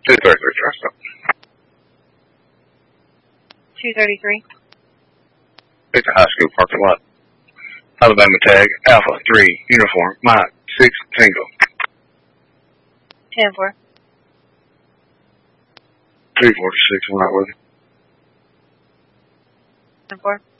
233, trust up. 233. At the high school parking lot. Alabama tag, Alpha 3, uniform, Mike 6, Tango. 10-4. 346, I'm not with you. 10-4.